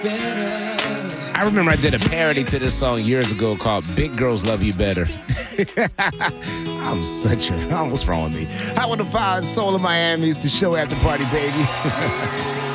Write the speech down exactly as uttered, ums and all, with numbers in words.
I remember I did a parody to this song years ago called Big Girls Love You Better. I'm such a, what's wrong with me? I want to find Soul of Miami's the show after party, baby.